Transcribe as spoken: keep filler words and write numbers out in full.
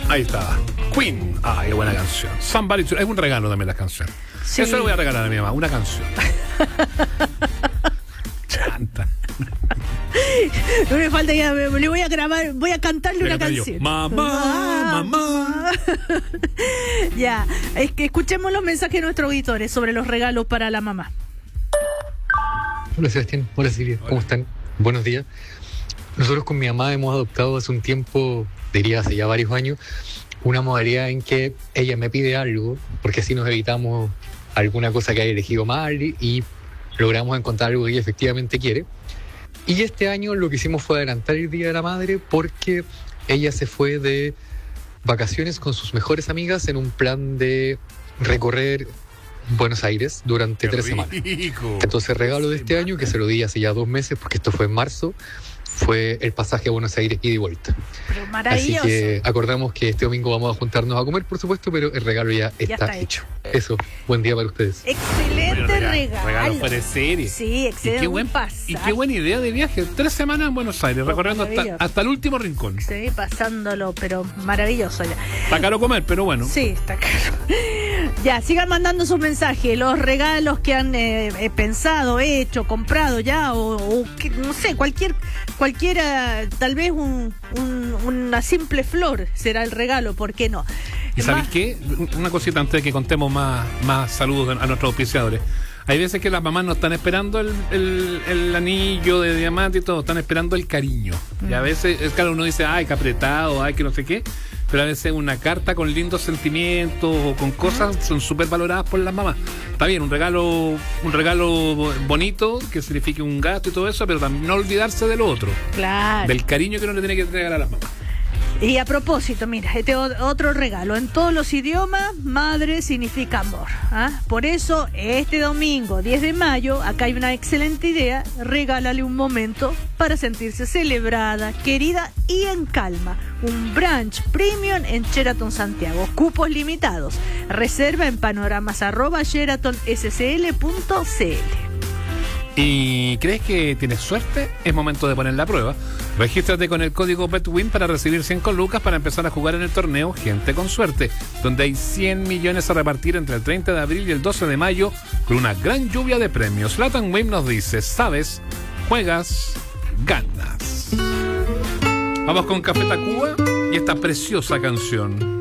Ahí está. Queen. Ay, qué buena canción. Somebody to... Es un regalo también la canción. Sí. Eso le voy a regalar a mi mamá, una canción. Chanta. No me falta ya, me- le voy a grabar, voy a cantarle Le una canto yo, canción. mamá, mamá. Ya, es que escuchemos los mensajes de nuestros auditores sobre los regalos para la mamá. Hola Sebastián, hola Silvia, ¿cómo Hola. están? Buenos días. Nosotros con mi mamá hemos adoptado hace un tiempo, diría hace ya varios años, una modalidad en que ella me pide algo, porque así nos evitamos alguna cosa que haya elegido mal y, y logramos encontrar algo que ella efectivamente quiere. Y este año lo que hicimos fue adelantar el Día de la Madre porque ella se fue de vacaciones con sus mejores amigas en un plan de recorrer Buenos Aires durante Qué tres semanas. rico. Entonces el regalo de este año, que se lo di hace ya dos meses, porque esto fue en marzo, fue el pasaje a Buenos Aires ida y vuelta. Pero Así maravilloso. que acordamos que este domingo vamos a juntarnos a comer, por supuesto, pero el regalo ya está, está hecho. Eso, buen día para ustedes. Excelente Regalo, regalo. regalo fuera de serie. Sí, Y excelente. qué, buen, y qué buena idea de viaje. Tres semanas en Buenos Aires, Oh, recorriendo hasta, maravilloso. hasta el último rincón. Sí, pasándolo, pero maravilloso ya. Está caro comer, pero bueno. Sí, está caro. Ya, sigan mandando sus mensajes, los regalos que han eh, eh, pensado, hecho, comprado ya, o, o que, no sé, cualquier, cualquiera, tal vez un, un- una simple flor será el regalo, ¿por qué no? ¿Y sabéis Más- qué? Una cosita antes de que contemos más, más saludos a nuestros auspiciadores. Hay veces que las mamás no están esperando el, el, el anillo de diamante y todo, están esperando el cariño. Y a veces, es claro, uno dice, ay, que apretado, ay, que no sé qué. Pero a veces una carta con lindos sentimientos o con cosas son súper valoradas por las mamás. Está bien, un regalo un regalo bonito que signifique un gasto y todo eso, pero también no olvidarse de lo otro, Claro. del cariño que uno le tiene que entregar a las mamás. Y a propósito, mira, este o- otro regalo. En todos los idiomas, madre significa amor. ¿Ah? Por eso, este domingo, diez de mayo, acá hay una excelente idea. Regálale un momento para sentirse celebrada, querida y en calma. Un brunch premium en Sheraton Santiago. Cupos limitados. Reserva en panoramas arroba sheraton s c l punto c l. ¿Y crees que tienes suerte? Es momento de poner la prueba. Regístrate con el código BetWin para recibir cien con lucas para empezar a jugar en el torneo Gente con Suerte, donde hay cien millones a repartir entre el treinta de abril y el doce de mayo con una gran lluvia de premios. Latan Wim nos dice, sabes, juegas, ganas. Vamos con Café Tacuba y esta preciosa canción.